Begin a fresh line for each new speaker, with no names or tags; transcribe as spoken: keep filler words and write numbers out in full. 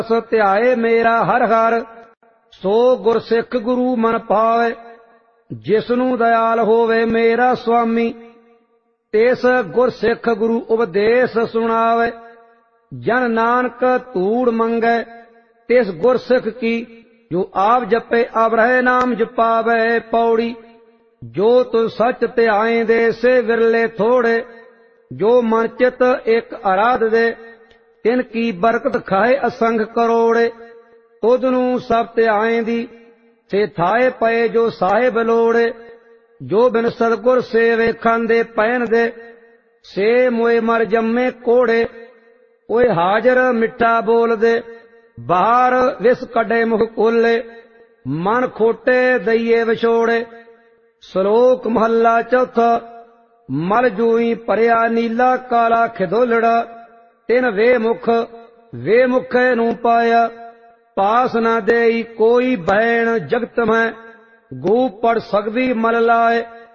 ਧਿਆਏ ਮੇਰਾ ਹਰ ਹਰ, ਸੋ ਗੁਰਸਿੱਖ ਗੁਰੂ ਮਨ ਪਾਵੇ। ਜਿਸਨੂੰ ਦਇਆਲ ਹੋਵੇ ਮੇਰਾ ਸੁਆਮੀ, ਤਿਸ ਗੁਰਸਿੱਖ ਗੁਰੂ ਉਪਦੇਸ਼ ਸੁਣਾਵੇ। ਜਨ ਨਾਨਕ ਧੂੜ ਮੰਗੈ ਤਿਸ ਗੁਰਸਿੱਖ ਕੀ, ਜੋ ਆਪ ਜਪੇ ਅਵਰਹਿ ਨਾਮ ਜਪਾਵੇ। ਪੌੜੀ। ਜੋ ਤੁ ਸੱਚ ਧਿਆਏਂਦੇ ਸੇ ਵਿਰਲੇ ਥੋੜੇ, ਜੋ ਮਨ ਚਿਤ ਇੱਕ ਅਰਾਧ ਦੇ, ਤਿਨ ਕੀ ਬਰਕਤ ਖਾਏ ਅਸੰਖ ਕਰੋੜੇ। ਤੁਧ ਨੂੰ ਸਭ ਧਿਆਏਂਦੀ ਸੇ ਥਾਏ ਪਏ ਜੋ ਸਾਹਿਬ ਲੋੜੇ। ਜੋ ਬਿਨ ਸਤਿਗੁਰ ਸੇਵੇ ਖਾਂਦੇ ਪੈਣ ਦੇ, ਸੇ ਮੋਏ ਮਰ ਜੰਮੇ ਕੋੜੇ। ਓਏ ਹਾਜ਼ਰ ਮਿੱਠਾ ਬੋਲਦੇ, ਬਾਹਰ ਵਿਸ ਕੱਢੇ ਮੁਖ ਖੋਲੇ। ਮਨ ਖੋਟੇ ਦਈਏ ਵਿਛੋੜੇ। ਸ਼ਲੋਕ ਮਹੱਲਾ ਚੌਥਾ। ਮਲ ਜੂਈ ਭਰਿਆ ਨੀਲਾ ਕਾਲਾ ਖਿਦੋਲੜਾ, ਤਿਨ ਵੇ ਮੁਖ ਵੇ ਮੁਖੇ ਨੂੰ ਪਾਇਆ। ਪਾਸ ਨਾ ਦੇਈ ਕੋਈ ਬੈਣ ਜਗਤ ਮੈਂ, ਗੂ ਪੜ ਸਕਦੀ ਮਲ ਲਾਏ।